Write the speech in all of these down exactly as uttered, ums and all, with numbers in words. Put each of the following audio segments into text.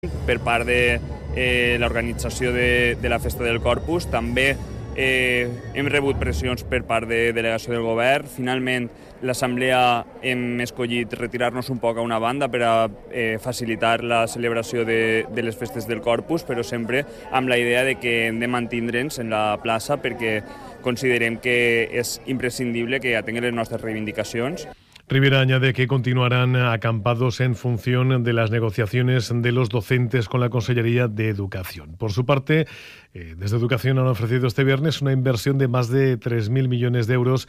per part de eh, l'organització de, de la Festa del Corpus. També eh, hem rebut pressions per part de delegació del govern. Finalment, l'Assemblea hem escollit retirar-nos un poc a una banda per a eh, facilitar la celebració de, de les festes del Corpus, però sempre amb la idea de que hem de mantindre'ns en la plaça perquè considerem que és imprescindible que atenguen les nostres reivindicacions. Rivera añade que continuarán acampados en función de las negociaciones de los docentes con la Consellería de Educación. Por su parte, eh, desde Educación han ofrecido este viernes una inversión de más de tres mil millones de euros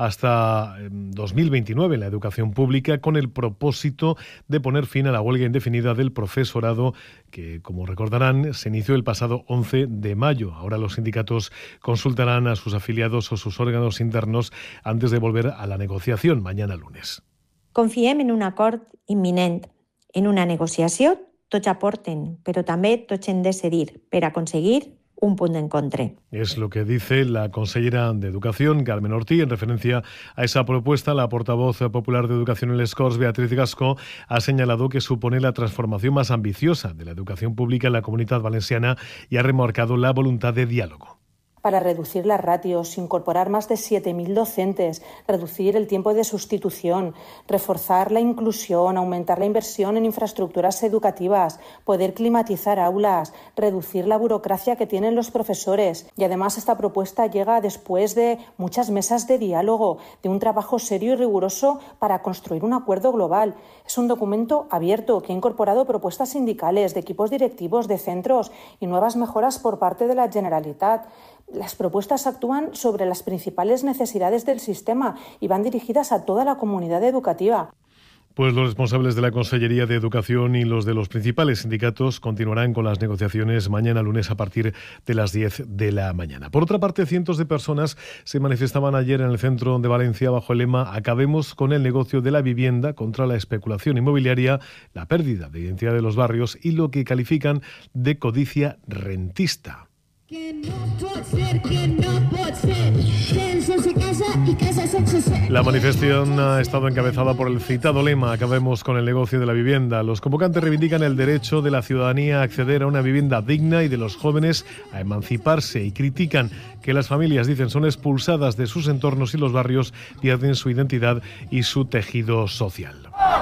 hasta eh, dos mil veintinueve en la educación pública, con el propósito de poner fin a la huelga indefinida del profesorado que, como recordarán, se inició el pasado once de mayo. Ahora los sindicatos consultarán a sus afiliados o sus órganos internos antes de volver a la negociación mañana lunes. Confiem en un acord imminent. En una negociació tots aporten, però també tots hem de cedir per aconseguir un punt d'encontre. Es lo que dice la consellera de Educación, Carmen Ortí, en referencia a esa propuesta. La portavoz popular de Educación en les Corts, Beatriz Gascó, ha señalado que supone la transformación más ambiciosa de la educación pública en la Comunitat Valenciana y ha remarcado la voluntad de diálogo. Para reducir las ratios, incorporar más de siete mil docentes, reducir el tiempo de sustitución, reforzar la inclusión, aumentar la inversión en infraestructuras educativas, poder climatizar aulas, reducir la burocracia que tienen los profesores. Y además esta propuesta llega después de muchas mesas de diálogo, de un trabajo serio y riguroso para construir un acuerdo global. Es un documento abierto que ha incorporado propuestas sindicales, de equipos directivos, de centros y nuevas mejoras por parte de la Generalitat. Las propuestas actúan sobre las principales necesidades del sistema y van dirigidas a toda la comunidad educativa. Pues los responsables de la Consellería de Educación y los de los principales sindicatos continuarán con las negociaciones mañana lunes a partir de las diez de la mañana. Por otra parte, cientos de personas se manifestaban ayer en el centro de Valencia bajo el lema "Acabemos con el negocio de la vivienda contra la especulación inmobiliaria, la pérdida de identidad de los barrios y lo que califican de codicia rentista". Que no pot ser, que no pot ser, gent sense casa y casa sense ser. La manifestación ha estado encabezada por el citado lema "Acabemos con el negocio de la vivienda". Los convocantes reivindican el derecho de la ciudadanía a acceder a una vivienda digna y de los jóvenes a emanciparse y critican que las familias, dicen, son expulsadas de sus entornos y los barrios pierden su identidad y su tejido social.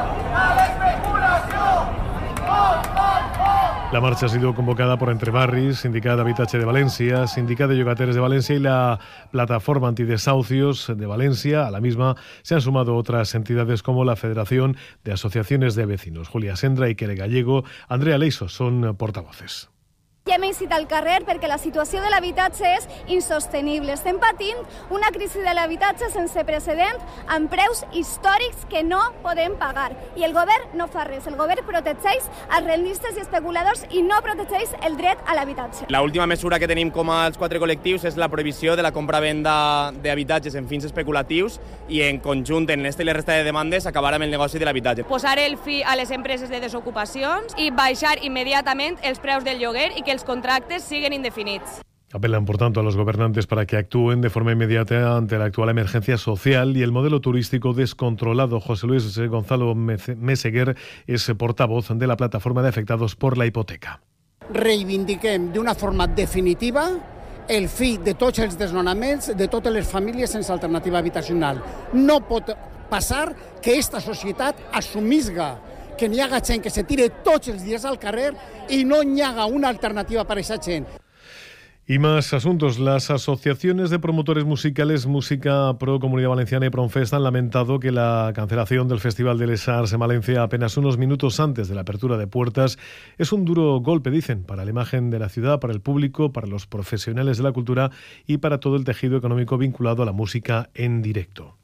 La marcha ha sido convocada por Entrebarris, Sindicat d'Habitatge de Valencia, Sindicat de Llogateres de Valencia y la Plataforma Antidesahucios de Valencia. A la misma se han sumado otras entidades como la Federación de Asociaciones de Vecinos. Julia Sendra y Kere Gallego, Andrea Leiso son portavoces. Ja hem eixit al carrer perquè la situació de l'habitatge és insostenible. Estem patint una crisi de l'habitatge sense precedent amb preus històrics que no podem pagar. I el govern no fa res. El govern protegeix els rendistes i especuladors i no protegeix el dret a l'habitatge. La última mesura que tenim com als quatre col·lectius és la prohibició de la compra-venda d'habitatges en fins especulatius i en conjunt en aquesta i la resta de demandes acabar amb el negoci de l'habitatge. Posar el fi a les empreses de desocupacions i baixar immediatament els preus del lloguer i que els contractes siguen indefinits. Apelan, por tanto, a los gobernantes para que actúen de forma inmediata ante la actual emergencia social y el modelo turístico descontrolado. José Luis Gonzalo Meseguer es portavoz de la plataforma de afectados por la hipoteca. Reivindiquem d'una forma definitiva el fi de tots els desnonaments de totes les famílies sense alternativa habitacional. No pot passar que esta societat assumisga que n'hi haga gent que se tire tots els dies al carrer i no n'hi haga una alternativa per a aquesta gent. Y más asuntos. Las asociaciones de promotores musicales Música Pro Comunidad Valenciana y Pronfest han lamentado que la cancelación del Festival de Les Arts en Valencia apenas unos minutos antes de la apertura de puertas es un duro golpe, dicen, para la imagen de la ciudad, para el público, para los profesionales de la cultura y para todo el tejido económico vinculado a la música en directo.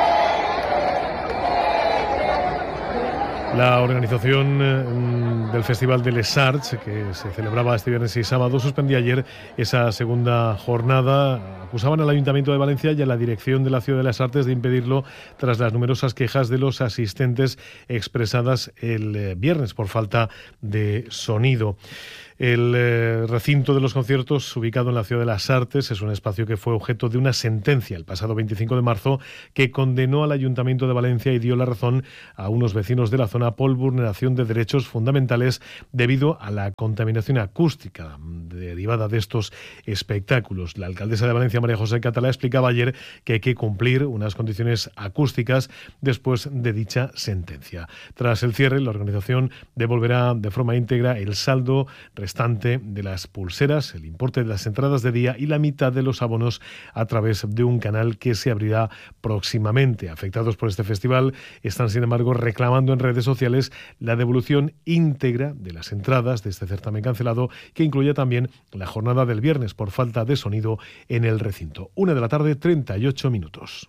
La organización eh, del Festival de Les Arts, que se celebraba este viernes y sábado, suspendía ayer esa segunda jornada acusaban al Ayuntamiento de Valencia y a la dirección de la Ciudad de las Artes de impedirlo tras las numerosas quejas de los asistentes expresadas el viernes por falta de sonido. El eh, recinto de los conciertos, ubicado en la Ciudad de las Artes, es un espacio que fue objeto de una sentencia el pasado veinticinco de marzo que condenó al Ayuntamiento de Valencia y dio la razón a unos vecinos de la zona por vulneración de derechos fundamentales debido a la contaminación acústica derivada de estos espectáculos. La alcaldesa de Valencia, María José Catalá, explicaba ayer que hay que cumplir unas condiciones acústicas después de dicha sentencia. Tras el cierre, la organización devolverá de forma íntegra el saldo restante de las pulseras, el importe de las entradas de día y la mitad de los abonos a través de un canal que se abrirá próximamente. Afectados por este festival están, sin embargo, reclamando en redes sociales la devolución íntegra de las entradas de este certamen cancelado, que incluye también la jornada del viernes por falta de sonido en el recinto. Una de la tarde, treinta y ocho minutos.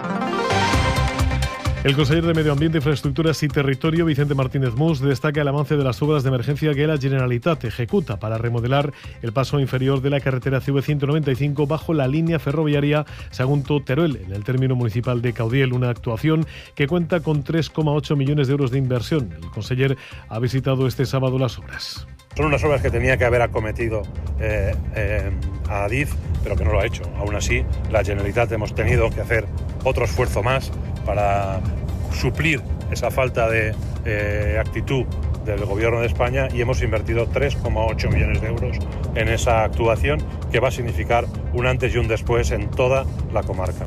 El consejero de Medio Ambiente, Infraestructuras y Territorio, Vicente Martínez Mus, destaca el avance de las obras de emergencia que la Generalitat ejecuta para remodelar el paso inferior de la carretera C V ciento noventa y cinco bajo la línea ferroviaria Sagunto-Teruel, en el término municipal de Caudiel, una actuación que cuenta con tres coma ocho millones de euros de inversión. El consejero ha visitado este sábado las obras. Son unas obras que tenía que haber acometido eh, eh, a Adif, pero que no lo ha hecho. Aún así, la Generalitat hemos tenido que hacer otro esfuerzo más para suplir esa falta de eh, actitud del Gobierno de España y hemos invertido tres coma ocho millones de euros en esa actuación que va a significar un antes y un después en toda la comarca.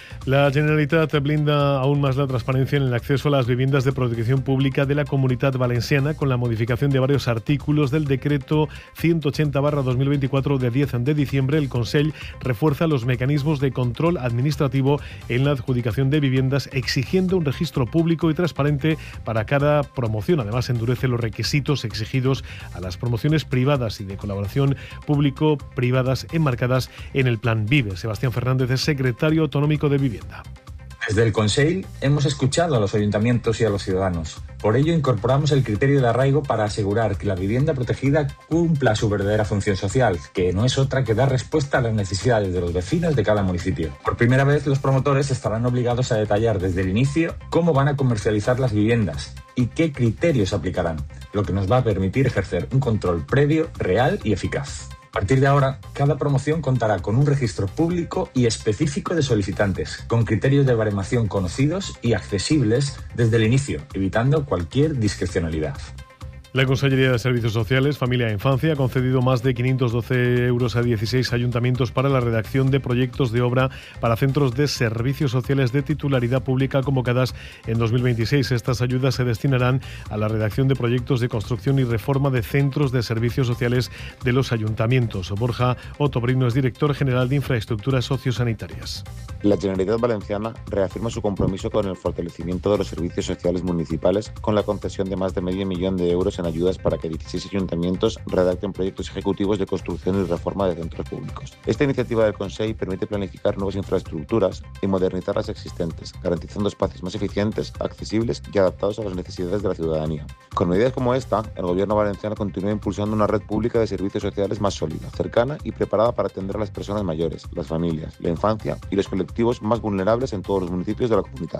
La Generalitat blinda aún más la transparencia en el acceso a las viviendas de protección pública de la Comunitat Valenciana con la modificación de varios artículos del decreto ciento ochenta barra dos mil veinticuatro de diez de diciembre. El Consell refuerza los mecanismos de control administrativo en la adjudicación de viviendas, exigiendo un registro público y transparente para cada promoción. Además, endurece los requisitos exigidos a las promociones privadas y de colaboración público-privadas enmarcadas en el Plan Vive. Sebastián Fernández es secretario autonómico de Vivienda. Desde el Consell hemos escuchado a los ayuntamientos y a los ciudadanos. Por ello incorporamos el criterio de arraigo para asegurar que la vivienda protegida cumpla su verdadera función social, que no es otra que dar respuesta a las necesidades de los vecinos de cada municipio. Por primera vez, los promotores estarán obligados a detallar desde el inicio cómo van a comercializar las viviendas y qué criterios aplicarán, lo que nos va a permitir ejercer un control previo, real y eficaz. A partir de ahora, cada promoción contará con un registro público y específico de solicitantes, con criterios de baremación conocidos y accesibles desde el inicio, evitando cualquier discrecionalidad. La Consellería de Servicios Sociales, Familia e Infancia ha concedido más de quinientos doce euros a dieciséis ayuntamientos para la redacción de proyectos de obra para centros de servicios sociales de titularidad pública convocadas en dos mil veintiséis. Estas ayudas se destinarán a la redacción de proyectos de construcción y reforma de centros de servicios sociales de los ayuntamientos. Borja Otobrino es director general de Infraestructuras Sociosanitarias. La Generalitat Valenciana reafirma su compromiso con el fortalecimiento de los servicios sociales municipales con la concesión de más de medio millón de euros en ayudas para que dieciséis ayuntamientos redacten proyectos ejecutivos de construcción y reforma de centros públicos. Esta iniciativa del Consell permite planificar nuevas infraestructuras y modernizar las existentes, garantizando espacios más eficientes, accesibles y adaptados a las necesidades de la ciudadanía. Con medidas como esta, el Gobierno valenciano continúa impulsando una red pública de servicios sociales más sólida, cercana y preparada para atender a las personas mayores, las familias, la infancia y los colectivos más vulnerables en todos los municipios de la comunidad.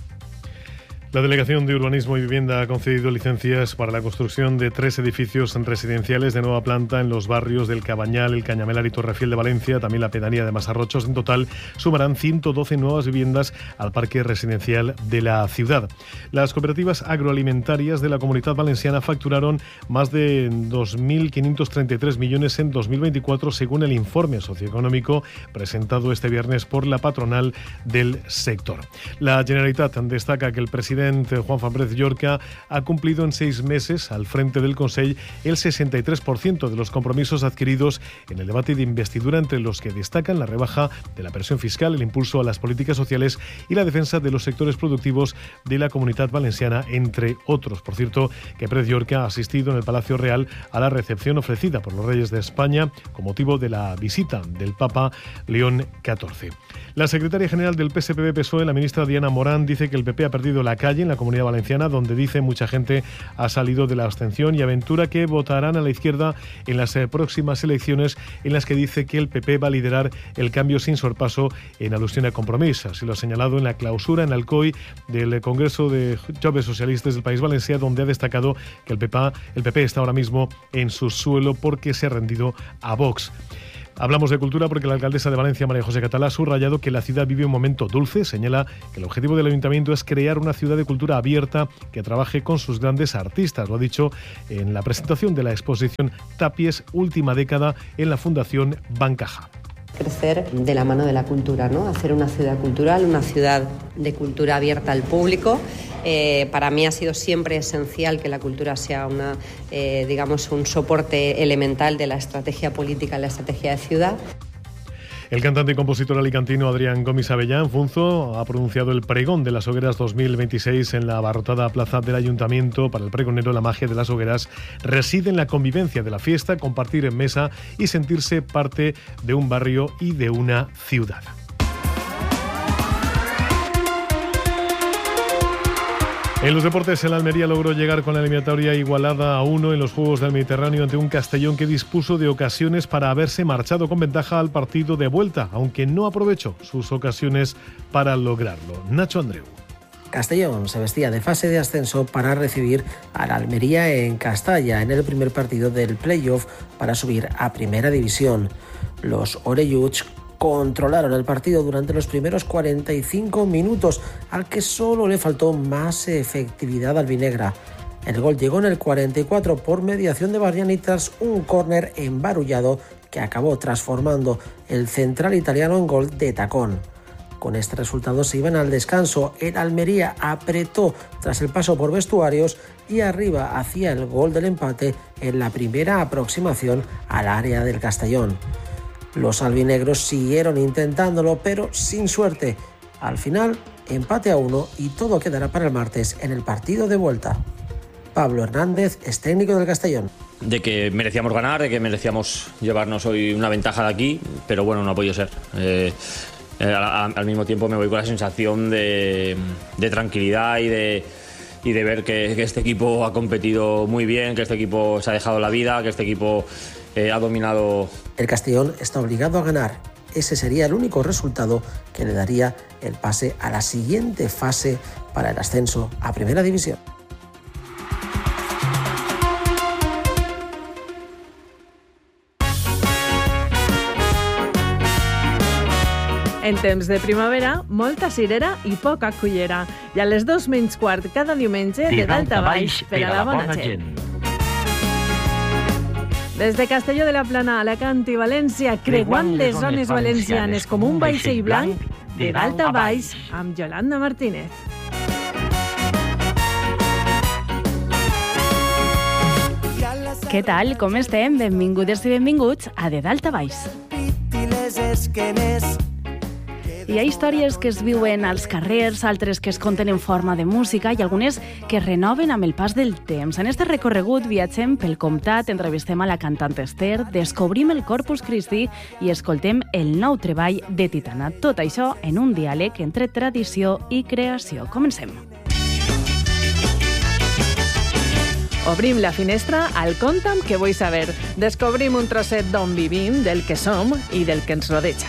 La Delegación de Urbanismo y Vivienda ha concedido licencias para la construcción de tres edificios residenciales de nueva planta en los barrios del Cabañal, el Cañamelar y Torrefiel de Valencia, también la pedanía de Masarrochos. En total sumarán ciento doce nuevas viviendas al parque residencial de la ciudad. Las cooperativas agroalimentarias de la Comunitat Valenciana facturaron más de dos mil quinientos treinta y tres millones en dos mil veinticuatro, según el informe socioeconómico presentado este viernes por la patronal del sector. La Generalitat destaca que el presidente Juan Fambrez Llorca ha cumplido en seis meses al frente del Consell el sesenta y tres por ciento de los compromisos adquiridos en el debate de investidura, entre los que destacan la rebaja de la presión fiscal, el impulso a las políticas sociales y la defensa de los sectores productivos de la Comunitat Valenciana, entre otros. Por cierto, que Pérez Llorca ha asistido en el Palacio Real a la recepción ofrecida por los reyes de España con motivo de la visita del Papa León catorce. La secretaria general del P S P B P S O E, la ministra Diana Morán, dice que el P P ha perdido la calle calle en la Comunidad Valenciana, donde dice mucha gente ha salido de la abstención, y aventura que votarán a la izquierda en las eh, próximas elecciones, en las que dice que el P P va a liderar el cambio sin sorpaso, en alusión a Compromís. Así lo ha señalado en la clausura en Alcoy del Congreso de Joves Socialistes del País Valencià, donde ha destacado que el P P, el P P está ahora mismo en su suelo porque se ha rendido a Vox. Hablamos de cultura porque la alcaldesa de Valencia, María José Catalá, ha subrayado que la ciudad vive un momento dulce. Señala que el objetivo del ayuntamiento es crear una ciudad de cultura abierta que trabaje con sus grandes artistas. Lo ha dicho en la presentación de la exposición Tapies, última década, en la Fundación Bancaja. Crecer de la mano de la cultura, ¿no? Hacer una ciudad cultural, una ciudad de cultura abierta al público. Eh, para mí ha sido siempre esencial que la cultura sea una, eh, digamos, un soporte elemental de la estrategia política, la estrategia de ciudad. El cantante y compositor alicantino Adrián Gomis Avellán Funzo ha pronunciado el pregón de las hogueras dos mil veintiséis en la abarrotada plaza del Ayuntamiento. Para el pregonero, la magia de las hogueras reside en la convivencia de la fiesta, compartir en mesa y sentirse parte de un barrio y de una ciudad. En los deportes, el Almería logró llegar con la eliminatoria igualada a uno en los Juegos del Mediterráneo ante un Castellón que dispuso de ocasiones para haberse marchado con ventaja al partido de vuelta, aunque no aprovechó sus ocasiones para lograrlo. Nacho Andreu. Castellón se vestía de fase de ascenso para recibir al Almería en Castalla en el primer partido del playoff para subir a Primera División. Los orelluts controlaron el partido durante los primeros cuarenta y cinco minutos, al que solo le faltó más efectividad albinegra. El gol llegó en el cuarenta y cuatro por mediación de Barriani tras un córner embarullado que acabó transformando el central italiano en gol de tacón. Con este resultado se iban al descanso. El Almería apretó tras el paso por vestuarios y arriba hacía el gol del empate en la primera aproximación al área del Castellón. Los albinegros siguieron intentándolo, pero sin suerte. Al final, empate a uno y todo quedará para el martes en el partido de vuelta. Pablo Hernández es técnico del Castellón. De que merecíamos ganar, de que merecíamos llevarnos hoy una ventaja de aquí, pero bueno, no ha podido ser. Eh, eh, al, al mismo tiempo me voy con la sensación de, de tranquilidad y de, y de ver que, que este equipo ha competido muy bien, que este equipo se ha dejado la vida, que este equipo eh, ha dominado. El Castellón está obligado a ganar. Ese sería el único resultado que le daría el pase a la siguiente fase para el ascenso a Primera División. En temps de primavera, molta cirera i poca cullera. I a les dos menys quart cada diumenge, de dalt a baix, per a la bona gent. Des de Castelló de la Plana, Alacant i València, creuant les zones valencianes com un vaixell blanc, de dalt a baix, amb Yolanda Martínez. Què tal? Com estem? Benvingudes i benvinguts a De Dalt a Baix. Hi ha històries que es viuen als carrers, altres que es conten en forma de música i algunes que es renoven amb el pas del temps. En este recorregut viatgem pel Comtat, entrevistem a la cantant Esther, descobrim el Corpus Christi i escoltem el nou treball de Titana. Tot això en un diàleg entre tradició i creació. Comencem. Obrim la finestra al Conta'm que vull saber. Descobrim un trosset d'on vivim, del que som i del que ens rodeja.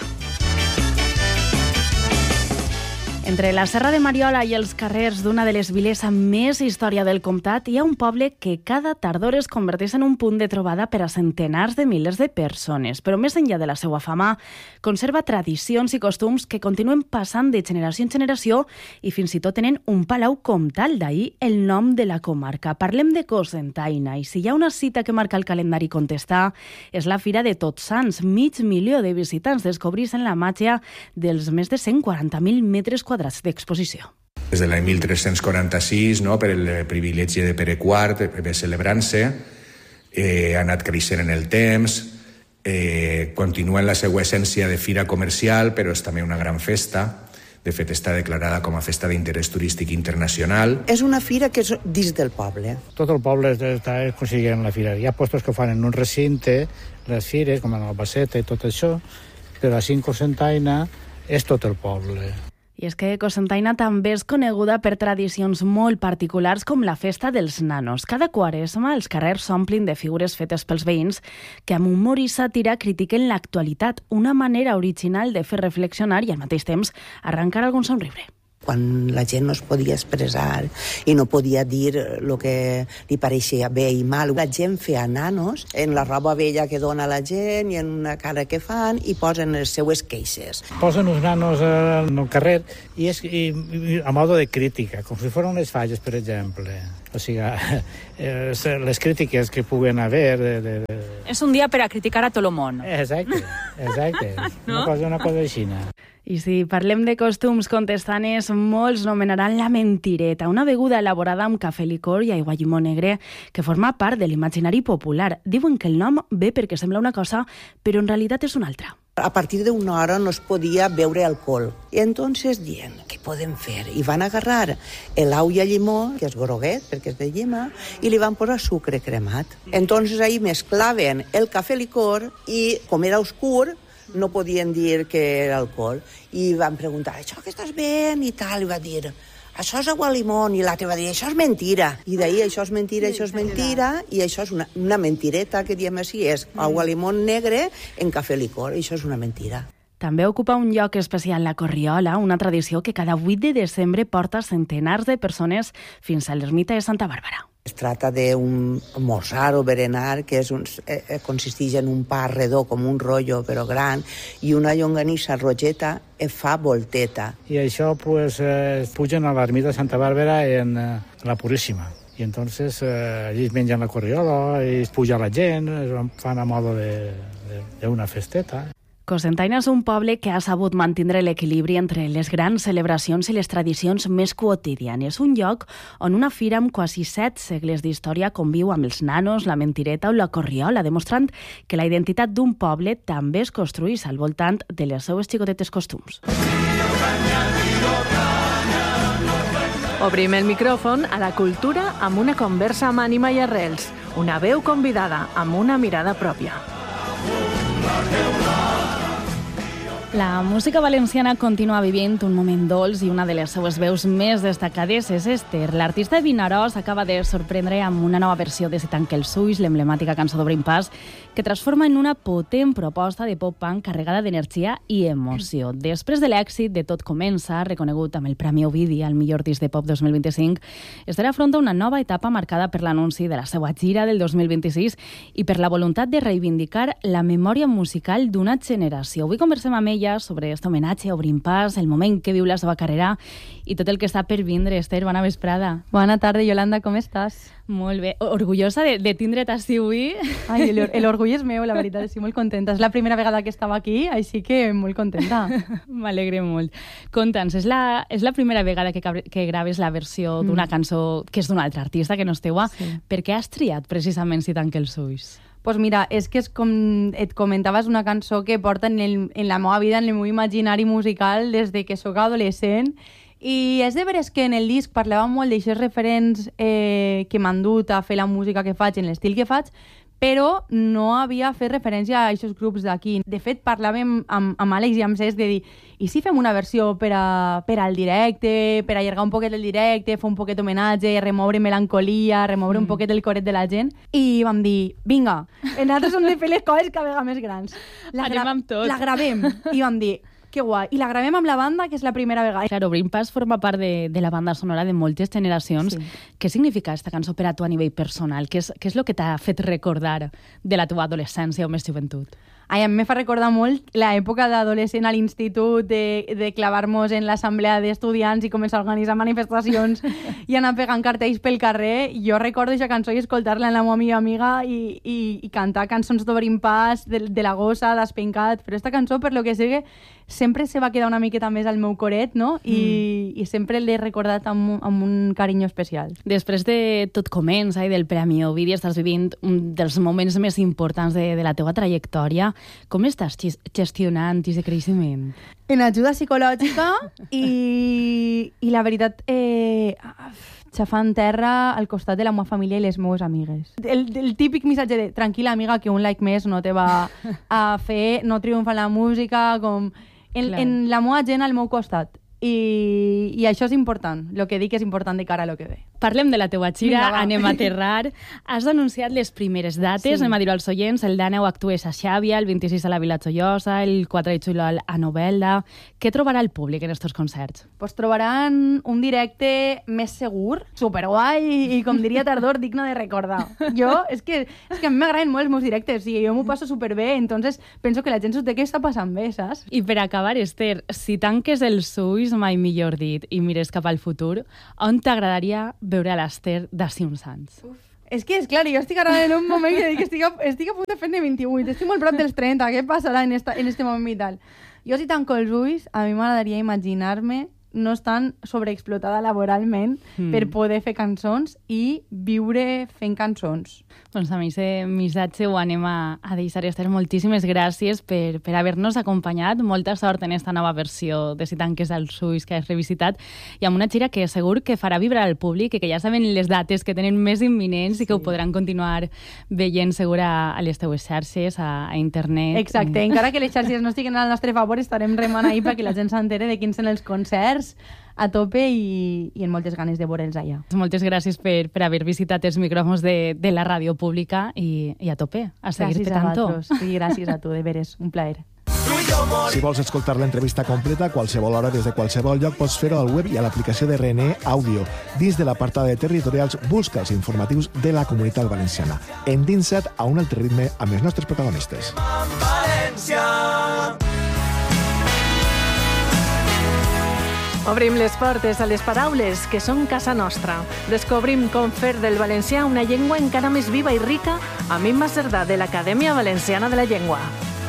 Entre la Serra de Mariola i els carrers d'una de les viles amb més història del comtat hi ha un poble que cada tardor es converteix en un punt de trobada per a centenars de milers de persones. Però més enllà de la seva fama, conserva tradicions i costums que continuen passant de generació en generació i fins i tot tenen un palau comtal, d'ahir el nom de la comarca. Parlem de Cocentaina i si hi ha una cita que marca el calendari contestar és la Fira de Tots Sants. Mig milió de visitants descobreixen la màgia dels més de cent quaranta mil metres quadrats d'exposició. Des de l'any mil tres-cents quaranta-sis, no, per el privilegi de Pere quart, ve celebrant-se, eh, ha anat creixent en el temps, eh, continua en la seva essència de fira comercial, però és també una gran festa. De fet, està declarada com a festa d'interès turístic internacional. És una fira que és dins del poble. Tot el poble està aconseguint la fira. Hi ha puestos que fan en un recinte, les fires, com en Albacete i tot això, però a Cocentaina és tot el poble. I és que Cocentaina també és coneguda per tradicions molt particulars com la festa dels nanos. Cada quaresma els carrers s'omplin de figures fetes pels veïns que amb humor i sàtira critiquen l'actualitat, una manera original de fer reflexionar i al mateix temps arrencar algun somriure. Quan la gent no es podia expressar i no podia dir el que li pareixia bé i mal. La gent feia nanos en la roba vella que dona la gent i en una cara que fan i posen les seues queixes. Posen uns nanos en el carrer i, és, i, i a modo de crítica, com si foren les falles, per exemple. O sigui, eh, les crítiques que puguen haver... De, de, de... És un dia per a criticar a tot el món. Exacte, exacte. No? Una cosa, una cosa així. I si parlem de costums contestanes, molts nomenaran la mentireta, una beguda elaborada amb cafè licor i aigua llimó negre que forma part de l'imaginari popular. Diuen que el nom ve perquè sembla una cosa, però en realitat és una altra. A partir d'una hora no es podia beure alcohol. I entonces dient, què podem fer? I van agarrar l'au i el llimó, que és groguet, perquè és de llima, i li van posar sucre cremat. Entonces ahí mesclaven el cafè licor i, com era oscur, no podien dir que era alcohol. I van preguntar, això que estàs ben? I tal, i va dir, això és aigua limón, i l'altre va dir, això és mentira. I d'ahir, això és mentira, això és mentira, i això és una, una mentireta, que diem així, és aigua limón negre en cafè licor, i això és una mentira. També ocupa un lloc especial la corriola, una tradició que cada vuit de desembre porta centenars de persones fins a l'ermita de Santa Bàrbara. Es trata d'un almorzar o berenar que és un, eh, consisteix en un pa redó com un rotllo però gran i una llonganissa rogeta e fa volteta. I això pues, eh, pugen a l'ermita de Santa Bàrbara en eh, la Puríssima. I entonces eh, allí es mengen la corriola i es puja la gent, es fan a modo d'una festeta. Cocentaina és un poble que ha sabut mantenir l'equilibri entre les grans celebracions i les tradicions més quotidianes. Un lloc on una fira amb quasi set segles d'història conviu amb els nanos, la mentireta o la corriola, demostrant que la identitat d'un poble també es construeix al voltant de les seues xicotetes costums. Obrim el micròfon a la cultura amb una conversa amb ànima i arrels, una veu convidada amb una mirada pròpia. La música valenciana continua vivint un moment dolç i una de les seues veus més destacades és Esther. L'artista de Vinaròs acaba de sorprendre amb una nova versió de Se tanque els ulls, l'emblemàtica cançó d'Obrim Pas, que transforma en una potent proposta de pop-punk carregada d'energia i emoció. Després de l'èxit de Tot comença, reconegut amb el Premi Ovidi al millor disc de pop dos mil vint-i-cinc, Esther afronta una nova etapa marcada per l'anunci de la seva gira del dos mil vint-i-sis i per la voluntat de reivindicar la memòria musical d'una generació. Avui conversem amb ella sobre aquest homenatge a Obrim Pas, el moment que viu la seva carrera i tot el que està per vindre. Esther, bona vesprada. Bona tarda, Yolanda, com estàs? Molt bé. Orgullosa de, de tindre't així avui. Ai, l'orgull és meu, la veritat, estic molt contenta. És la primera vegada que estava aquí, així que molt contenta. M'alegre molt. Conta'ns, és la, és la primera vegada que, que graves la versió d'una mm. cançó que és d'un altre artista, que no és teua. Sí. Per què has triat precisament Si tanque els ulls? Pues mira, és que és com et comentava, és una cançó que porta en, el, en la meva vida, en el meu imaginari musical des de que sóc adolescent, i és de veres que en el disc parlava molt d'aixòs referents eh, que m'han dut a fer la música que faig, en l'estil que faig, però no havia fet referència a aquests grups d'aquí. De fet, parlàvem amb, amb Àlex i amb Cesc de dir, i si fem una versió per, a, per al directe, per allargar un poquet el directe, fer un poquet homenatge, remoure melancolia, remoure mm. un poquet el coret de la gent? I vam dir, vinga, nosaltres hem de fer les coses cada vegada més grans. La, Anem amb tot. La gravem. I vam dir, que guai. I la gravem amb la banda, que és la primera vegada. Claro, Obrim Pas forma part de, de la banda sonora de moltes generacions. Sí. Què significa aquesta cançó per a tu a nivell personal? Què és, què és el que t'ha fet recordar de la teva adolescència o més joventut? Ai, a mi me fa recordar molt l'època d'adolescent a l'institut, de, de clavar-nos en l'assemblea d'estudiants i començar a organitzar manifestacions i anar pegant cartells pel carrer. Jo recordo aquesta cançó i escoltar-la en la meva amiga, amiga i, i, i cantar cançons d'Obrim Pas, de, de la gossa, d'Espencat, però aquesta cançó, per lo que sigui, sempre se va quedar una miqueta més al meu coret, no? I, mm. i sempre l'he recordat amb, amb un carinyo especial. Després de Tot comença i del Premi Ovidi, estàs vivint un dels moments més importants de, de la teva trajectòria. Com estàs gestionant aquest creixement? En ajuda psicològica i, i la veritat, eh, xafant terra al costat de la meva família i les meves amigues. El, el típic missatge de tranquil·la amiga, que un like més no te va a fer, no triomfa la música, com en, en la meva gent al meu costat. i, i això és important. El que dic és important de cara a lo que ve. Parlem de la teua gira, Vinga, anem a aterrar. Has anunciat les primeres dates, Sí. anem a dir als oients, el Dàneu actues a Xàbia, el vint-i-sis a la Vila Joiosa, el quatre de juliol a Novelda. Què trobarà el públic en estos concerts? Pues trobaran un directe més segur, superguai i, i com diria Tardor, digne de recordar. Jo, és que, és que a mi m'agraden molt els meus directes i jo m'ho passo superbé, entonces penso que la gent s'ho té que està passant bé, saps? I per acabar, Esther, si tanques els ulls, mai millor dit, i mires cap al futur, on t'agradaria veure a l'Esther d'ací uns anys? És que, és clar, jo estic ara en un moment que dic, estic, a, estic a punt de fer-ne vint-i-vuit, estic molt prop dels trenta, què passarà en, esta, en este moment vital? Jo, si tanco els ulls, a mi m'agradaria imaginar-me no estan sobreexplotada laboralment mm. per poder fer cançons i viure fent cançons. Doncs a mi aquest missatge ho anem a, a deixar. Esther, moltíssimes gràcies per, per haver-nos acompanyat. Molta sort en esta nova versió de Si tanques els ulls que has revisitat i amb una gira que segur que farà vibrar al públic i que ja saben les dates que tenen més imminents sí. i que ho podran continuar veient segur a, a les teues xarxes, a, a internet. Exacte, encara que les xarxes no estiguen al nostre favor, estarem remant ahir perquè la gent s'entere de quins són els concerts a tope i, i amb moltes ganes de veure'ls allà. Moltes gràcies per, per haver visitat els micròfons de, de la ràdio pública i, i a tope, a seguir-te tanto. Gràcies a vosaltres, sí, gràcies a tu, de veres, un plaer. Si vols escoltar l'entrevista completa a qualsevol hora des de qualsevol lloc, pots fer-ho al web i a l'aplicació de R N E Audio. Dins de l'apartada de territorials, busca els informatius de la Comunitat Valenciana. Endinsa't a un altre ritme amb els nostres protagonistes. València. Obrim les portes a les paraules que són casa nostra. Descobrim com fer del valencià una llengua encara més viva i rica amb Imma Cerdà de l'Acadèmia Valenciana de la Llengua.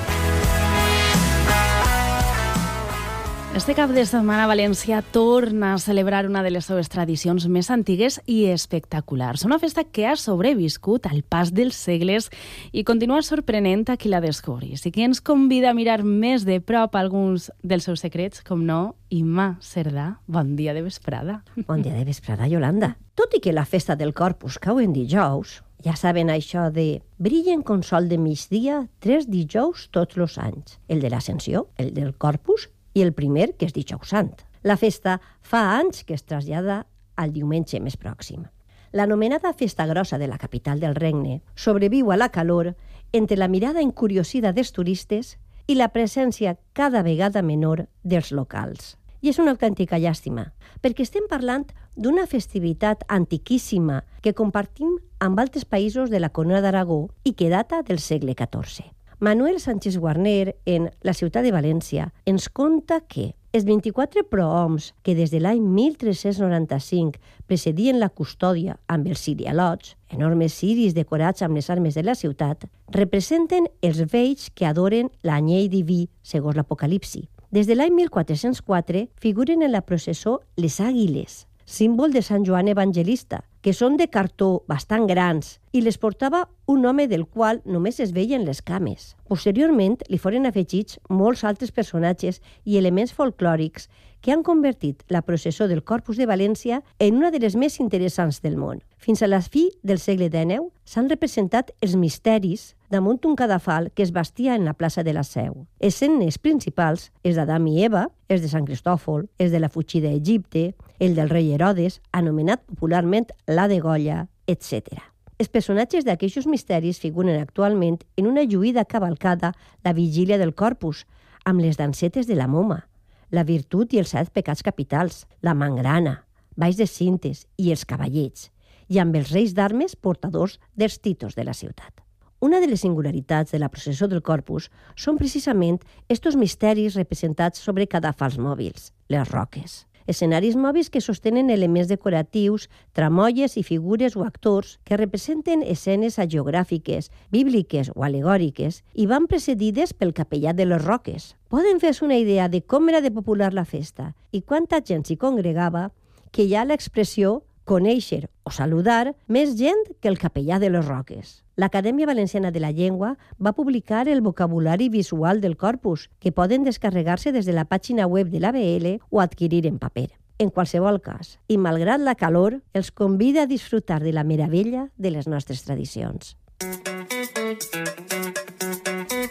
Este cap de setmana València torna a celebrar una de les seves tradicions més antigues i espectaculars. Una festa que ha sobreviscut al pas dels segles i continua sorprenent a qui la descobrís. I qui ens convida a mirar més de prop alguns dels seus secrets, com no, Imma Cerdà. Bon dia de vesprada. Bon dia de vesprada, Yolanda. Tot i que la festa del Corpus cau en dijous, ja saben això de brillen con sol de migdia tres dijous tots els anys. El de l'Ascensió, el del Corpus i el primer, que és dijous sant. La festa fa anys que es trasllada al diumenge més pròxim. L'anomenada festa grossa de la capital del regne sobreviu a la calor entre la mirada encuriosida dels turistes i la presència cada vegada menor dels locals. I és una autèntica llàstima, perquè estem parlant d'una festivitat antiquíssima que compartim amb altres països de la Corona d'Aragó i que data del segle catorze. Manuel Sánchez Guarner, en La ciutat de València, ens conta que els vint-i-quatre prohoms que des de l'any mil tres-cents noranta-cinc precedien la custòdia amb els sirialots, enormes ciris decorats amb les armes de la ciutat, representen els vells que adoren l'anyell diví, segons l'Apocalipsi. Des de l'any mil quatre-cents quatre figuren en la processó les àguiles, símbol de Sant Joan Evangelista, que són de cartó bastant grans, i les portava un home del qual només es veien les cames. Posteriorment li foren afegits molts altres personatges i elements folclòrics que han convertit la processó del Corpus de València en una de les més interessants del món. Fins a la fi del segle dinou s'han representat els misteris damunt un cadafal que es bastia en la plaça de la Seu. Escenes principals, els d'Adam i Eva, els de Sant Cristòfol, els de la fugida a Egipte, el del rei Herodes, anomenat popularment la de Goya, etcètera. Els personatges d'aquests misteris figuren actualment en una lluïda cavalcada la vigília del Corpus, amb les dansetes de la Moma, la virtut i els set pecats capitals, la mangrana, balls de cintes i els cavallets, i amb els reis d'armes portadors dels títols de la ciutat. Una de les singularitats de la processó del Corpus són precisament estos misteris representats sobre cadafals mòbils, les roques. Escenaris mòbils que sostenen elements decoratius, tramolles i figures o actors que representen escenes hagiogràfiques, bíbliques o alegòriques i van precedides pel capellà de les roques. Poden fer-se una idea de com era de popular la festa i quanta gent s'hi congregava que hi ha l'expressió conèixer o saludar més gent que el capellà de les roques. L'Acadèmia Valenciana de la Llengua va publicar el vocabulari visual del Corpus, que poden descarregar-se des de la pàgina web de l'A B L o adquirir en paper. En qualsevol cas, i malgrat la calor, els convida a disfrutar de la meravella de les nostres tradicions.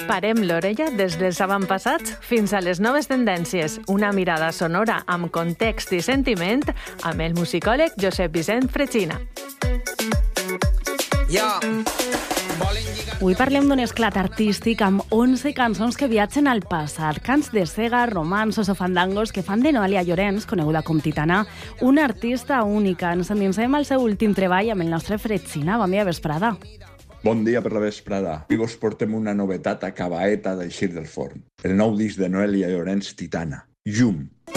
Parem l'orella des dels avantpassats fins a les noves tendències. Una mirada sonora amb context i sentiment amb el musicòleg Josep Vicent Fregina. Yeah. Avui parlem d'un esclat artístic amb onze cançons que viatgen al passat. Cants de sega, romansos o fandangos que fan de Noelia Llorens, coneguda com Titana, una artista única. Ens endinsem al seu últim treball amb el nostre Fregina. Bon dia, vesprada. Bon dia per la vesprada. Avui vos portem una novetat acabaeta d'eixir del forn. El nou disc de Noelia Llorens, Titana. Llum.